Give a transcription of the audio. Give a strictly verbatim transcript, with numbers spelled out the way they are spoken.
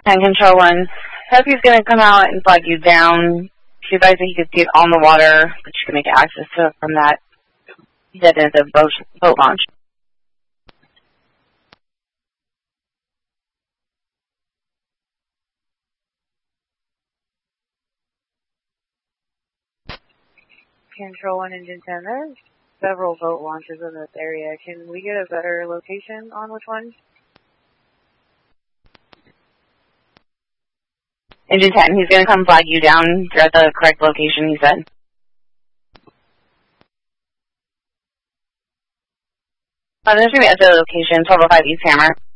ten Control one. Huffy's going to come out and flag you down. She advised that he could get on the water, but you can make access to it from that dead end of boat, boat launch. Control one, Engine ten, there's several boat launches in this area. Can we get a better location on which one? Engine ten, he's going to come flag you down. You're at the correct location, he said. Uh, there's going to be at the location, twelve oh five East Hammer.